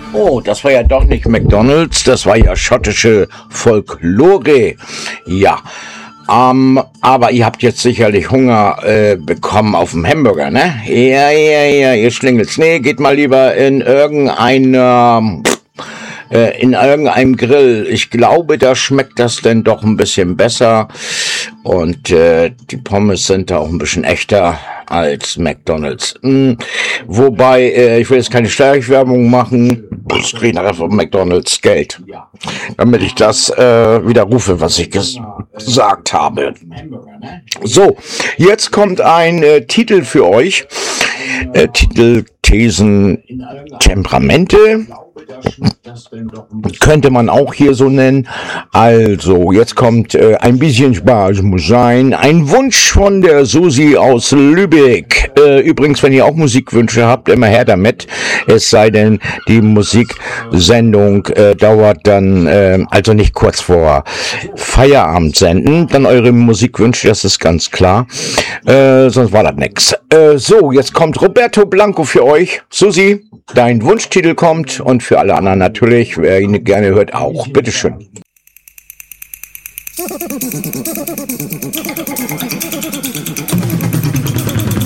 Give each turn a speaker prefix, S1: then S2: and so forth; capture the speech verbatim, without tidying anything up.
S1: Oh, das war ja doch nicht McDonald's, das war ja schottische Folklore. Ja, ähm, aber ihr habt jetzt sicherlich Hunger äh, bekommen auf dem Hamburger, ne? Ja, ja, ja, ihr Schlingels. Nee, geht mal lieber in irgendeiner... Äh, in irgendeinem Grill. Ich glaube, da schmeckt das denn doch ein bisschen besser. Und äh, die Pommes sind da auch ein bisschen echter als McDonald's. Hm. Wobei, äh, ich will jetzt keine Stärkwerbung machen. Ich kriege nachher von McDonald's Geld. Damit ich das äh, widerrufe, was ich ges gesagt habe. So, jetzt kommt ein äh, Titel für euch. Äh, Titel, Thesen, Temperamente. Könnte man auch hier so nennen. Also, jetzt kommt äh, ein bisschen Spaß muss sein. Ein Wunsch von der Susi aus Lübeck. Äh, übrigens, wenn ihr auch Musikwünsche habt, immer her damit. Es sei denn, die Musiksendung äh, dauert dann, äh, also nicht kurz vor Feierabend senden. Dann eure Musikwünsche, das ist ganz klar. Äh, sonst war das nix. Äh, so, jetzt kommt Roberto Blanco für euch. Susi, dein Wunschtitel kommt und für alle anderen natürlich, wer ihn gerne hört, auch. Bitteschön.